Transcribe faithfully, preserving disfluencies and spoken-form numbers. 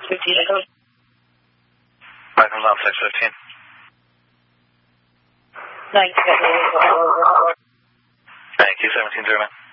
fifteen Echo. Back from Lab six fifteen. nineteen Echo. Thank you, seventeen zero nine.